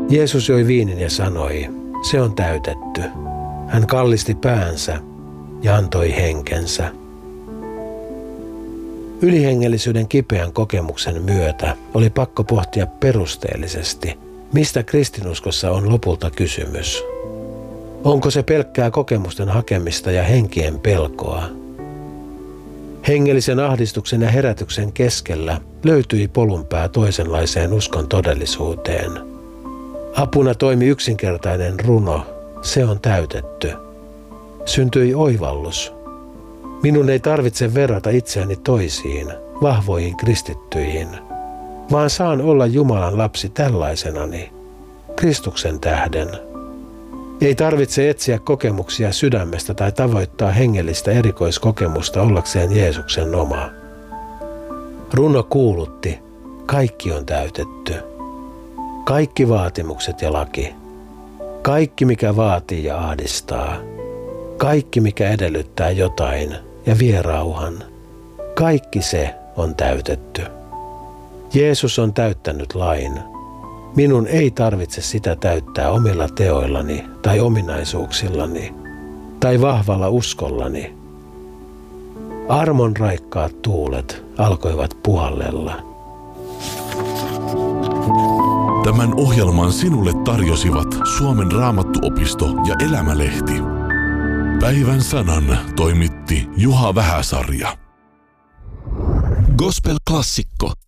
Jeesus joi viinin ja sanoi, se on täytetty. Hän kallisti päänsä ja antoi henkensä. Ylihengellisyyden kipeän kokemuksen myötä oli pakko pohtia perusteellisesti, mistä kristinuskossa on lopulta kysymys. Onko se pelkkää kokemusten hakemista ja henkien pelkoa? Hengellisen ahdistuksen ja herätyksen keskellä löytyi polunpää toisenlaiseen uskon todellisuuteen. Apuna toimi yksinkertainen runo, se on täytetty. Syntyi oivallus. Minun ei tarvitse verrata itseäni toisiin, vahvoihin kristittyihin, vaan saan olla Jumalan lapsi tällaisenani, Kristuksen tähden. Ei tarvitse etsiä kokemuksia sydämestä tai tavoittaa hengellistä erikoiskokemusta ollakseen Jeesuksen oma. Runo kuulutti, kaikki on täytetty. Kaikki vaatimukset ja laki. Kaikki mikä vaatii ja ahdistaa. Kaikki mikä edellyttää jotain ja vie rauhan. Kaikki se on täytetty. Jeesus on täyttänyt lain. Minun ei tarvitse sitä täyttää omilla teoillani tai ominaisuuksillani tai vahvalla uskollani. Armon raikkaat tuulet alkoivat puhallella. Tämän ohjelman sinulle tarjosivat Suomen Raamattuopisto ja Elämälehti. Päivän sanan toimitti Juha Vähäsarja. Gospel-klassikko.